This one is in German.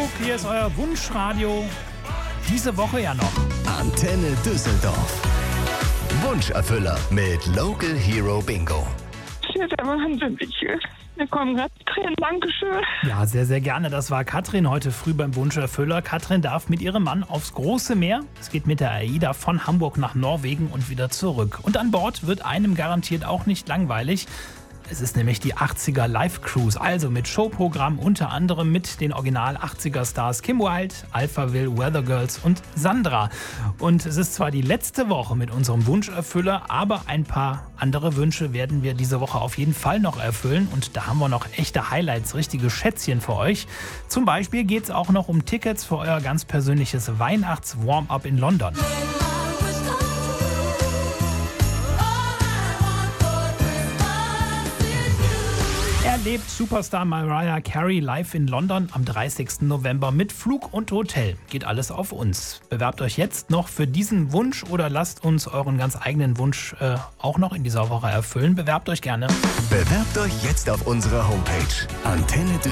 Kuckuck, hier ist euer Wunschradio. Diese Woche ja noch. Antenne Düsseldorf. Wunscherfüller mit Local Hero Bingo. Ja, der Wahnsinn. Mir kommen gerade Tränen. Dankeschön. Ja, sehr, sehr gerne. Das war Katrin heute früh beim Wunscherfüller. Katrin darf mit ihrem Mann aufs große Meer. Es geht mit der AIDA von Hamburg nach Norwegen und wieder zurück. Und an Bord wird einem garantiert auch nicht langweilig. Es ist nämlich die 80er Live Cruise, also mit Showprogramm unter anderem mit den Original 80er Stars Kim Wilde, Alphaville, Weather Girls und Sandra. Und es ist zwar die letzte Woche mit unserem Wunscherfüller, aber ein paar andere Wünsche werden wir diese Woche auf jeden Fall noch erfüllen. Und da haben wir noch echte Highlights, richtige Schätzchen für euch. Zum Beispiel geht es auch noch um Tickets für euer ganz persönliches Weihnachts-Warm-Up in London. Erlebt Superstar Mariah Carey live in London am 30. November mit Flug und Hotel. Geht alles auf uns. Bewerbt euch jetzt noch für diesen Wunsch oder lasst uns euren ganz eigenen Wunsch auch noch in dieser Woche erfüllen. Bewerbt euch gerne. Bewerbt euch jetzt auf unserer Homepage Antenne